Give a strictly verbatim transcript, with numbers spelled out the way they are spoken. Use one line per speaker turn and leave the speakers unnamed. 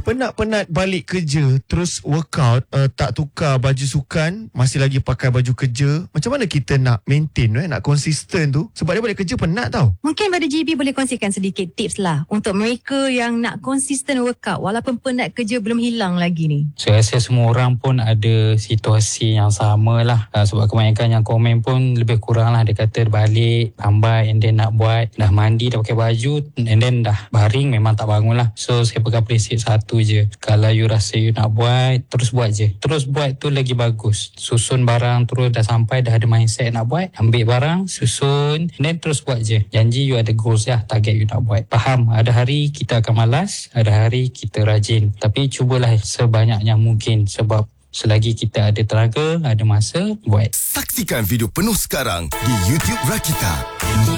Penat-penat balik kerja, terus workout, uh, tak tukar baju sukan, masih lagi pakai baju kerja. Macam mana kita nak maintain, eh, nak konsisten tu? Sebab dia balik kerja penat tau.
Mungkin pada G B boleh kongsikan sedikit tips lah untuk mereka yang nak konsisten workout walaupun penat kerja belum hilang lagi ni.
Saya rasa semua orang pun ada situasi yang sama lah. Uh, sebab kebanyakan yang komen pun lebih kurang lah. Dia kata balik, lambat, and then nak buat, dah mandi, dah pakai baju, and then dah baring, memang tak bangun lah. So saya pegang prinsip satu je. Kalau you rasa you nak buat, terus buat je. Terus buat tu lagi bagus. Susun barang, terus dah sampai, dah ada mindset nak buat, ambil barang, susun, and then terus buat je. Janji you ada goals lah, target you nak buat. Faham, ada hari kita akan malas, ada hari kita rajin. Tapi cubalah sebanyak yang mungkin, sebab selagi kita ada tenaga, ada masa, buat.
Saksikan video penuh sekarang di YouTube Rakita.